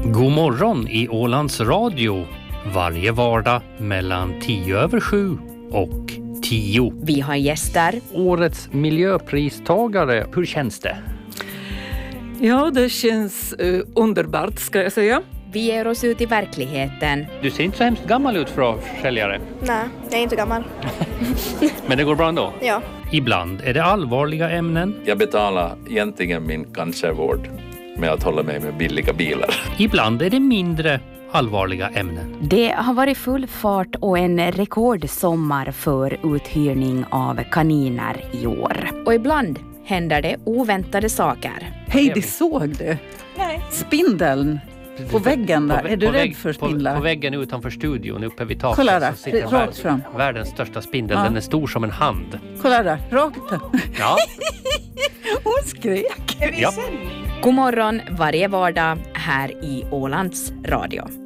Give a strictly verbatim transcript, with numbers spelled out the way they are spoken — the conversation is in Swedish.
God morgon i Ålands Radio. Varje vardag mellan tio över sju och tio. Vi har gäster. Årets miljöpristagare, hur känns det? Ja, det känns uh, underbart ska jag säga. Vi ger oss ut i verkligheten. Du ser inte så hemskt gammal ut för avsäljare. Nej, jag är inte gammal. Men det går bra ändå? Ja. Ibland är det allvarliga ämnen. Jag betalar egentligen min cancervård med att hålla mig med billiga bilar. Ibland är det mindre allvarliga ämnen. Det har varit full fart och en rekordsommar för uthyrning av kaniner i år. Och ibland händer det oväntade saker. Heidi, såg du? Nej. Spindeln på väggen där. På, är du på rädd vägg, för på, spindlar? på väggen utanför studion uppe vid taket. Kolla där, så sitter rakt värld, fram. världens största spindel. Ja. Den är stor som en hand. Kolla där, rakt. Ja. Hon skrek. Ja. God morgon varje vardag här i Ålands Radio.